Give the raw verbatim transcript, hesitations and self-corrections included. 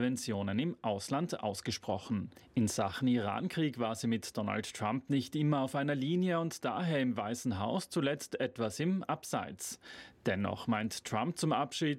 Interventionen im Ausland ausgesprochen. In Sachen Irankrieg war sie mit Donald Trump nicht immer auf einer Linie und daher im Weißen Haus zuletzt etwas im Abseits. Dennoch meint Trump zum Abschied,